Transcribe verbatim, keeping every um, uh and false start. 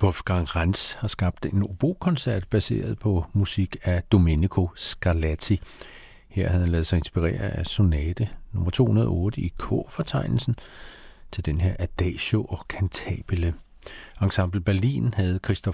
Wolfgang Ranz har skabt en obokoncert baseret på musik af Domenico Scarlatti. Her havde han ladet sig inspirere af sonate nummer to hundrede og otte i K-fortegnelsen til den her Adagio og Cantabile. Ensemble Berlin havde Christoph